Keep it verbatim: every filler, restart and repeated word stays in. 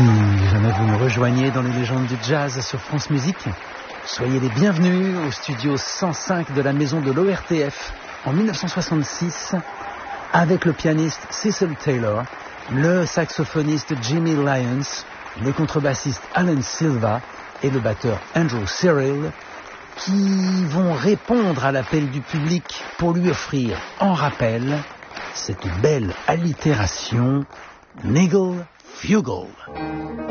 Si jamais vous nous rejoignez dans les légendes du jazz sur France Musique, soyez les bienvenus au studio cent cinq de la maison de l'O R T F en mille neuf cent soixante-six avec le pianiste Cecil Taylor, le saxophoniste Jimmy Lyons, les contrebassistes Alan Silva et le batteur Andrew Cyril qui vont répondre à l'appel du public pour lui offrir en rappel cette belle allitération Niggle Fugle.